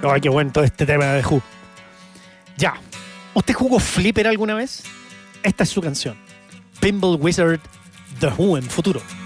Ay, qué bueno todo este tema de Who. Ya. ¿Usted jugó Flipper alguna vez? Esta es su canción. Pinball Wizard The Who en futuro.